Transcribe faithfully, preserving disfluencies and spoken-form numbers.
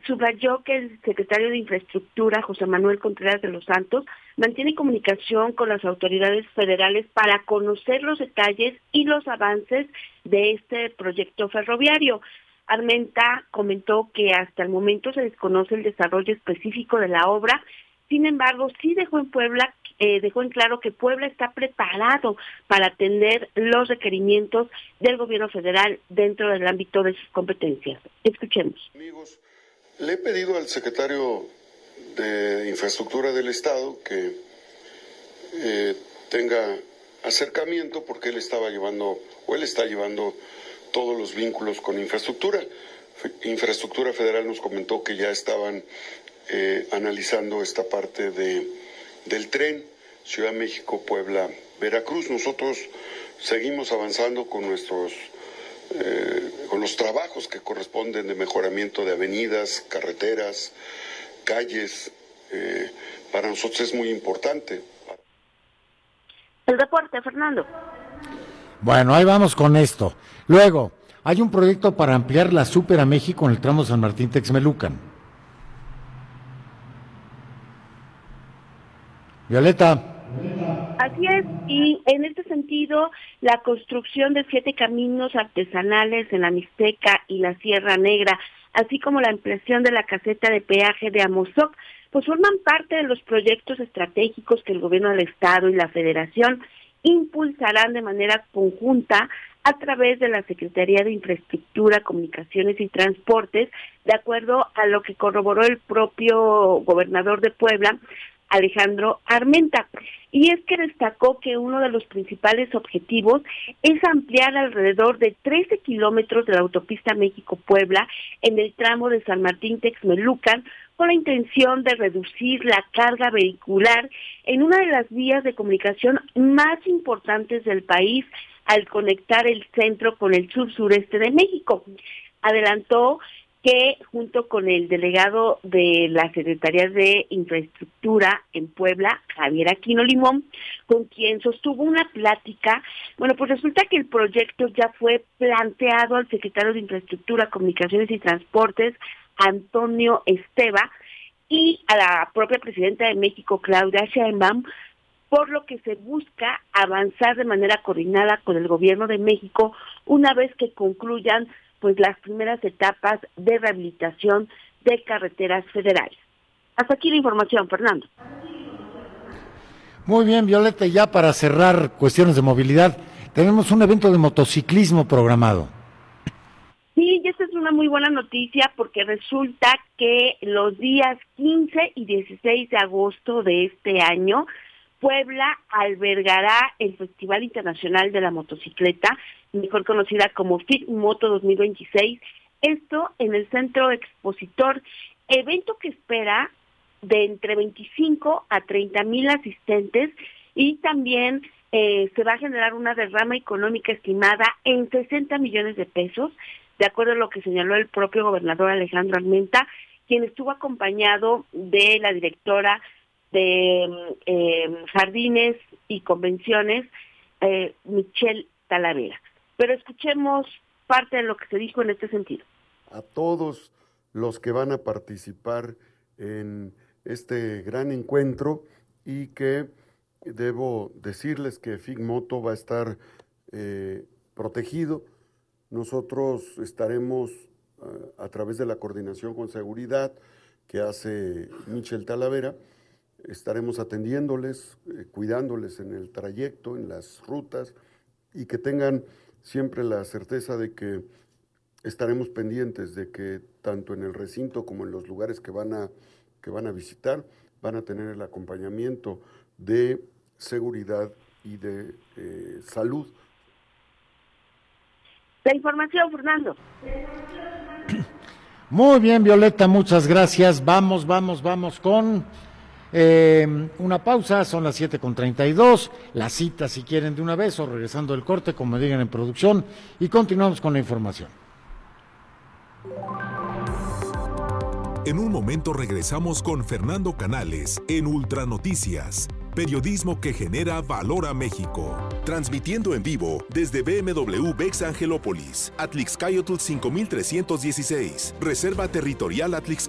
subrayó que el secretario de Infraestructura, José Manuel Contreras de los Santos, mantiene comunicación con las autoridades federales para conocer los detalles y los avances de este proyecto ferroviario. Armenta comentó que hasta el momento se desconoce el desarrollo específico de la obra. Sin embargo, sí dejó en Puebla, eh, dejó en claro que Puebla está preparado para atender los requerimientos del gobierno federal dentro del ámbito de sus competencias. Escuchemos. Amigos, le he pedido al secretario de Infraestructura del Estado que eh, tenga acercamiento porque él estaba llevando, o él está llevando todos los vínculos con infraestructura. Infraestructura Federal nos comentó que ya estaban eh, analizando esta parte de del tren Ciudad de México, Puebla, Veracruz. Nosotros seguimos avanzando con nuestros eh, con los trabajos que corresponden de mejoramiento de avenidas, carreteras, calles. Eh, para nosotros es muy importante. El reporte, Fernando. Bueno, ahí vamos con esto. Luego, hay un proyecto para ampliar la Super a México en el tramo San Martín-Texmelucan. Violeta. Así es, y en este sentido, la construcción de siete caminos artesanales en la Mixteca y la Sierra Negra, así como la ampliación de la caseta de peaje de Amozoc, pues forman parte de los proyectos estratégicos que el gobierno del Estado y la Federación impulsarán de manera conjunta a través de la Secretaría de Infraestructura, Comunicaciones y Transportes, de acuerdo a lo que corroboró el propio gobernador de Puebla, Alejandro Armenta. Y es que destacó que uno de los principales objetivos es ampliar alrededor de trece kilómetros de la autopista México-Puebla en el tramo de San Martín-Texmelucan, con la intención de reducir la carga vehicular en una de las vías de comunicación más importantes del país al conectar el centro con el sur-sureste de México. Adelantó que junto con el delegado de la Secretaría de Infraestructura en Puebla, Javier Aquino Limón, con quien sostuvo una plática, bueno, pues resulta que el proyecto ya fue planteado al secretario de Infraestructura, Comunicaciones y Transportes, Antonio Esteva, y a la propia presidenta de México, Claudia Sheinbaum, por lo que se busca avanzar de manera coordinada con el gobierno de México una vez que concluyan pues las primeras etapas de rehabilitación de carreteras federales. Hasta aquí la información, Fernando. Muy bien, Violeta, y ya para cerrar cuestiones de movilidad, tenemos un evento de motociclismo programado. Sí, y esta es una muy buena noticia porque resulta que los días quince y dieciséis de agosto de este año, Puebla albergará el Festival Internacional de la Motocicleta, mejor conocida como FICMoto dos mil veintiséis, esto en el Centro Expositor, evento que espera de entre veinticinco a treinta mil asistentes y también eh, se va a generar una derrama económica estimada en sesenta millones de pesos, de acuerdo a lo que señaló el propio gobernador Alejandro Armenta, quien estuvo acompañado de la directora de eh, Jardines y Convenciones, eh, Michelle Talavera. Pero escuchemos parte de lo que se dijo en este sentido. A todos los que van a participar en este gran encuentro y que debo decirles que FICMoto va a estar eh, protegido. Nosotros estaremos uh, a través de la coordinación con seguridad que hace Michelle Talavera, estaremos atendiéndoles, eh, cuidándoles en el trayecto, en las rutas, y que tengan siempre la certeza de que estaremos pendientes de que tanto en el recinto como en los lugares que van a, que van a visitar, van a tener el acompañamiento de seguridad y de eh, salud. La información, Fernando. Muy bien, Violeta, muchas gracias. Vamos, vamos, vamos con... Eh, una pausa, son las siete con treinta y dos, la cita si quieren de una vez o regresando del corte, como digan en producción, y continuamos con la información. En un momento regresamos con Fernando Canales en Ultra Noticias, periodismo que genera valor a México. Transmitiendo en vivo desde B M W Bex Angelópolis, Atlixcayotl cinco mil trescientos dieciséis, Reserva Territorial Atlixcayotl.